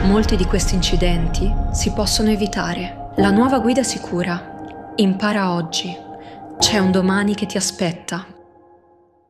Molti di questi incidenti si possono evitare. La nuova guida sicura. Impara oggi. C'è un domani che ti aspetta.